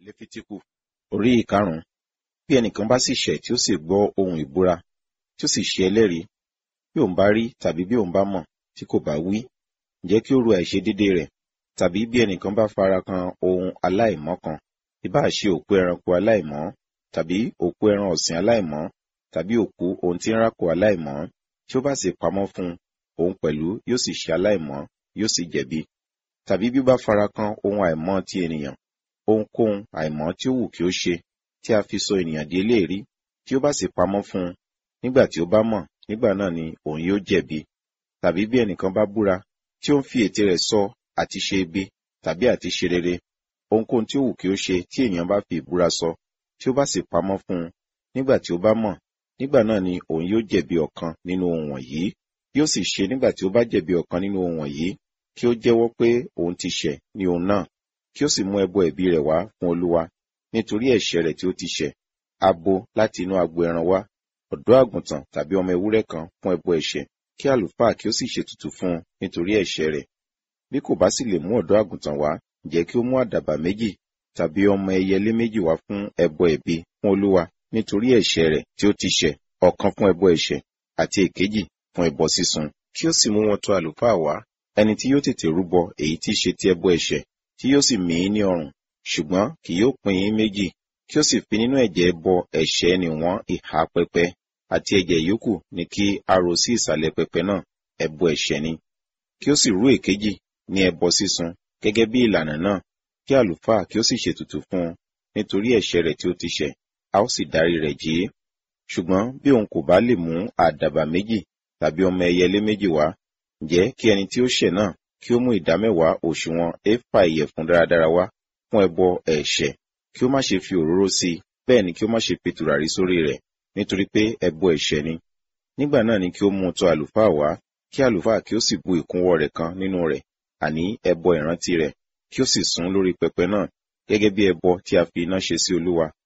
Lefitiku orí ìkarùn-ún. Bí ẹnìkan bá sì ṣẹ̀ tí ó sì gbọ́ ohun ìbúra, tí ó sì ṣe ẹlẹ́rìí, bí òun bá rí tàbí bí òun bá mọ̀ tí kò bá wí, ǹjẹ́ kí ó ru àìṣedéédéé rẹ̀, tàbí bí ẹnìkan bá fara kan ohun aláìmọ́ kan, ìbá ṣe òkú ẹranko aláìmọ́, tàbí òkú ẹran ọ̀sìn aláìmọ́, tàbí òkú ohun tí ń rákò aláìmọ́, tí ó bá sì pamọ́ fún un, òun pẹ̀lú yóò sì ṣe aláìmọ́, yóò sì jẹ̀bi. Tàbí bí ó bá fara kan ohun àìmọ́ ti ènìyàn, ohunkóhun àìmọ́ tí ó wù kí ó ṣe, tí a fi sọ ènìyàn di eléèrí, tí ó bá sì pamọ́ fún un, nígbà tí ó bá mọ̀, nígbà náà ni òun yóò jẹ̀bi. Tàbí bí ẹnìkan bá búra, tí ó ń fi ètè rẹ̀ sọ àti ṣe ibi, tàbí àti ṣe rere, ohunkóhun tí ó wù kí ó ṣe tí ènìyàn bá fi ìbúra sọ, tí ó bá sì pamọ́ fún un, nígbà tí ó bá mọ̀, nígbà náà ni òun yóò jẹ̀bi ọ̀kan nínú ohun wọ̀nyí. Yóò sì ṣe nígbà tí ó bá jẹ̀bi ọ̀kan nínú ohun wọ̀nyí, kí ó jẹ́wọ́ pé òun ti ṣẹ̀ ní ohun náà, kí ó sì mú ẹbọ ẹ̀bi rẹ̀ wá fún Olúwa, nítorí ẹ̀ṣẹ̀ rẹ̀ tí ó ti ṣẹ̀, abo láti inú agbo ẹran wá, ọ̀dọ́ àgùntàn tàbí ọmọ ewúrẹ́ kan fún ẹbọ ẹ̀ṣẹ̀, kí àlùfáà kí ó sì ṣètùtù fún un nítorí ẹ̀ṣẹ̀ rẹ̀. Bí kò bá sì lè mú ọ̀dọ́ àgùntàn wá, ǹjẹ́ kí ó mú àdàbà méjì tàbí ọmọ ẹyẹlé méjì wá fún ẹbọ ẹ̀bi fún Olúwa nítorí ẹ̀ṣẹ̀ rẹ̀ tí ó ti ṣẹ̀, ọ̀kan fún ẹbọ ẹ̀ṣẹ̀ àti èkejì fún ẹbọ sísun. Kí ó sì mú wọn tọ àlùfáà wá, ẹni tí yóò tètè rúbọ èyí tí í ṣe ti ẹbọ ẹ̀ṣẹ̀, tí yóò sì mì í ní ọrùn, ṣùgbọ́n kì yóò pín in méjì, kí ó sì fi nínú ẹ̀jẹ̀ ẹbọ ẹ̀ṣẹ̀ ẹni wọ́n ìhà pẹpẹ, àti ẹ̀jẹ̀ yòókù ní kí a rò sí ìsàlẹ̀ pẹpẹ náà, ẹbọ ẹ̀ṣẹ̀ ni. Kí ó sì rú èkejì ní ẹbọ sísun, gẹ́gẹ́ bí ìlànà náà, kí àlùfáà kí ó sì ṣètùtù fún un, nítorí ẹ̀ṣẹ̀ rẹ̀ tí ó ti ṣẹ̀, a ó sì dárí rẹ̀ jì í. Ṣùgbọ́n bí òun kò bá lè mú àdàbà méjì tàbí ọmọ ẹyẹlé méjì wá, ǹjẹ́ kí ẹni tí ó ṣẹ̀ náà kí ó mú ìdámẹ́wàá òṣùwọ̀n éfà ìyẹ̀fun dáradára wá fún ẹbọ ẹ̀ṣẹ̀, kí ó má ṣe fi òróró sí i, bẹ́ẹ̀ ni kí ó má ṣe fi tùràrí sórí rẹ̀, nítorí pé ẹbọ ẹ̀ṣẹ̀ ni. Nígbà náà ni kí ó mú tọ àlùfáà wá, kí àlùfáà kí ó sì bu ìkúnwọ́ rẹ̀ kan nínú rẹ̀, àní ẹbọ ìrántí rẹ̀, kí ó sì sun lórí pẹpẹ náà, gẹ́gẹ́ bí ẹbọ tí a fi iná ṣe sí Olúwa.